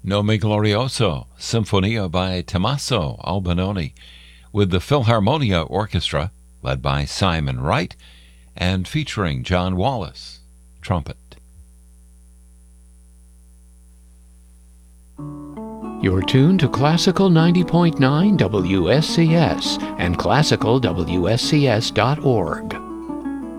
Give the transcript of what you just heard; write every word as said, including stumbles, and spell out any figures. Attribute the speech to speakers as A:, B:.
A: Non Mi Glorioso, Sinfonia by Tommaso Albinoni, with the Philharmonia Orchestra, led by Simon Wright, and featuring John Wallace, trumpet.
B: You're tuned to Classical ninety point nine W S C S and classical W S C S dot org.